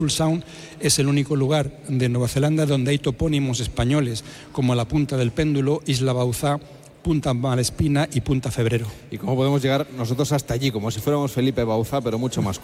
Sound es el único lugar de Nueva Zelanda donde hay topónimos españoles, como la Punta del Péndulo, Isla Bauzá, Punta Malespina y Punta Febrero. ¿Y cómo podemos llegar nosotros hasta allí? Como si fuéramos Felipe Bauzá, pero mucho más